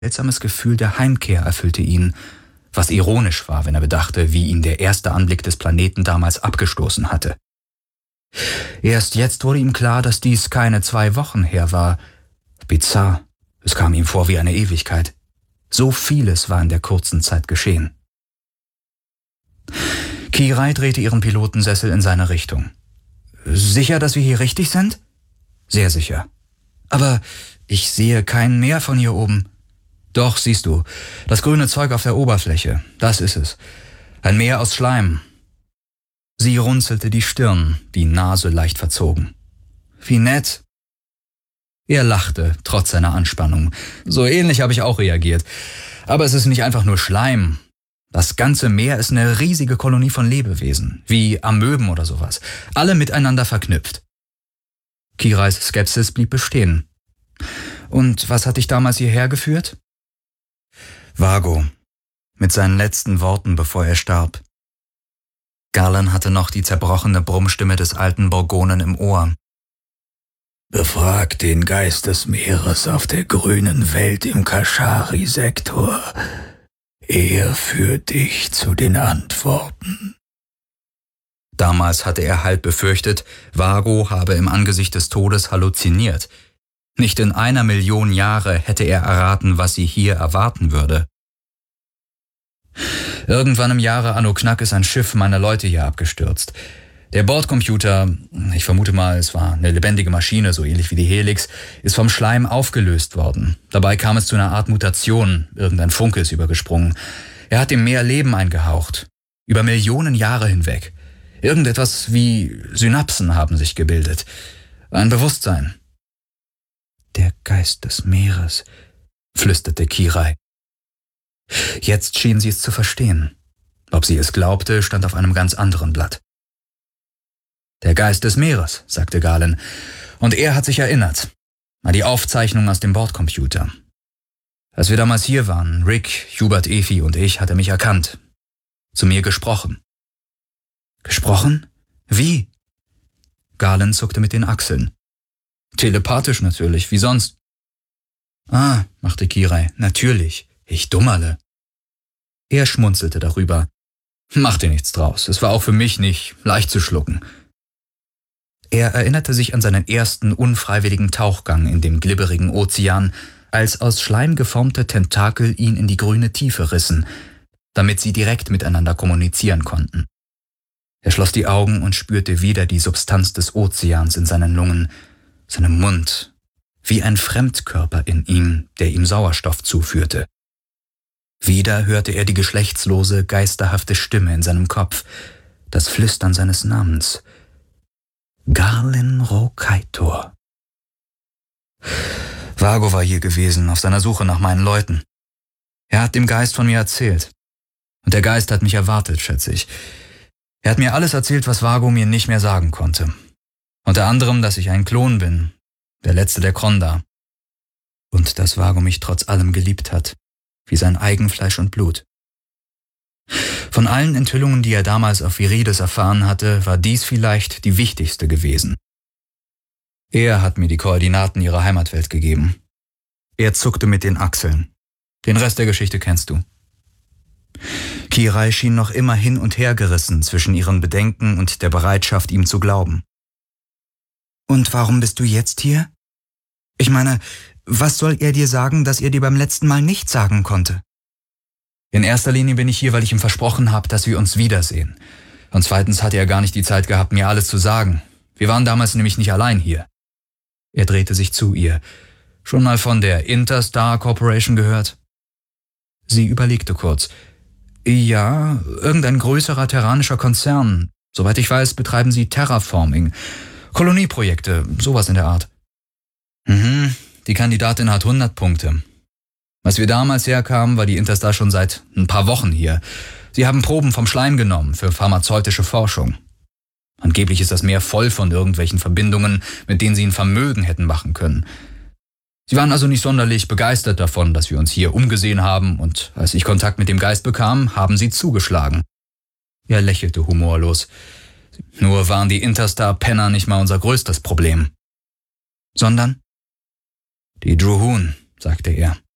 seltsames Gefühl der Heimkehr erfüllte ihn, was ironisch war, wenn er bedachte, wie ihn der erste Anblick des Planeten damals abgestoßen hatte. Erst jetzt wurde ihm klar, dass dies keine 2 Wochen her war. Bizarr, es kam ihm vor wie eine Ewigkeit. So vieles war in der kurzen Zeit geschehen. Kirai drehte ihren Pilotensessel in seine Richtung. »Sicher, dass wir hier richtig sind?« »Sehr sicher. Aber ich sehe kein Meer von hier oben.« »Doch, siehst du, das grüne Zeug auf der Oberfläche, das ist es. Ein Meer aus Schleim.« Sie runzelte die Stirn, die Nase leicht verzogen. »Wie nett.« Er lachte, trotz seiner Anspannung. So ähnlich habe ich auch reagiert. Aber es ist nicht einfach nur Schleim. Das ganze Meer ist eine riesige Kolonie von Lebewesen, wie Amöben oder sowas. Alle miteinander verknüpft. Kirais Skepsis blieb bestehen. »Und was hat dich damals hierher geführt?« »Vago, mit seinen letzten Worten, bevor er starb.« Garland hatte noch die zerbrochene Brummstimme des alten Borgonen im Ohr. »Befrag den Geist des Meeres auf der grünen Welt im Kashari-Sektor. Er führt dich zu den Antworten.« Damals hatte er halb befürchtet, Vago habe im Angesicht des Todes halluziniert. Nicht in 1 Million Jahre hätte er erraten, was sie hier erwarten würde. Irgendwann im Jahre Anno Knack ist ein Schiff meiner Leute hier abgestürzt. Der Bordcomputer, ich vermute mal, es war eine lebendige Maschine, so ähnlich wie die Helix, ist vom Schleim aufgelöst worden. Dabei kam es zu einer Art Mutation, irgendein Funke ist übergesprungen. Er hat dem Meer Leben eingehaucht, über Millionen Jahre hinweg. Irgendetwas wie Synapsen haben sich gebildet. Ein Bewusstsein. »Der Geist des Meeres«, flüsterte Kirai. Jetzt schien sie es zu verstehen. Ob sie es glaubte, stand auf einem ganz anderen Blatt. »Der Geist des Meeres«, sagte Galen, und er hat sich erinnert an die Aufzeichnung aus dem Bordcomputer. Als wir damals hier waren, Rick, Hubert, Efi und ich, hat er mich erkannt, zu mir gesprochen. »Gesprochen? Wie?« Galen zuckte mit den Achseln. »Telepathisch natürlich, wie sonst.« »Ah«, machte Kirai, »natürlich, ich Dummerle.« Er schmunzelte darüber. »Mach dir nichts draus, es war auch für mich nicht leicht zu schlucken.« Er erinnerte sich an seinen ersten unfreiwilligen Tauchgang in dem glibberigen Ozean, als aus Schleim geformte Tentakel ihn in die grüne Tiefe rissen, damit sie direkt miteinander kommunizieren konnten. Er schloss die Augen und spürte wieder die Substanz des Ozeans in seinen Lungen, seinem Mund, wie ein Fremdkörper in ihm, der ihm Sauerstoff zuführte. Wieder hörte er die geschlechtslose, geisterhafte Stimme in seinem Kopf, das Flüstern seines Namens. Garlin Rokaitor. Vago war hier gewesen, auf seiner Suche nach meinen Leuten. Er hat dem Geist von mir erzählt. Und der Geist hat mich erwartet, schätze ich. Er hat mir alles erzählt, was Vago mir nicht mehr sagen konnte. Unter anderem, dass ich ein Klon bin, der letzte der Kronda. Und dass Vago mich trotz allem geliebt hat, wie sein Eigenfleisch und Blut. Von allen Enthüllungen, die er damals auf Virides erfahren hatte, war dies vielleicht die wichtigste gewesen. Er hat mir die Koordinaten ihrer Heimatwelt gegeben. Er zuckte mit den Achseln. Den Rest der Geschichte kennst du. Kirai schien noch immer hin und her gerissen zwischen ihren Bedenken und der Bereitschaft, ihm zu glauben. »Und warum bist du jetzt hier? Ich meine, was soll er dir sagen, das er dir beim letzten Mal nicht sagen konnte?« »In erster Linie bin ich hier, weil ich ihm versprochen habe, dass wir uns wiedersehen. Und zweitens hatte er gar nicht die Zeit gehabt, mir alles zu sagen. Wir waren damals nämlich nicht allein hier.« Er drehte sich zu ihr. »Schon mal von der Interstar Corporation gehört?« Sie überlegte kurz. »Ja, irgendein größerer terranischer Konzern. Soweit ich weiß, betreiben sie Terraforming. Kolonieprojekte, sowas in der Art.« Die Kandidatin hat 100 Punkte. Als wir damals herkamen, war die Interstar schon seit ein paar Wochen hier. Sie haben Proben vom Schleim genommen für pharmazeutische Forschung. Angeblich ist das Meer voll von irgendwelchen Verbindungen, mit denen sie ein Vermögen hätten machen können. Sie waren also nicht sonderlich begeistert davon, dass wir uns hier umgesehen haben, und als ich Kontakt mit dem Geist bekam, haben sie zugeschlagen. Er lächelte humorlos. Nur waren die Interstar-Penner nicht mal unser größtes Problem. »Sondern?« »Die Druhun«, sagte er.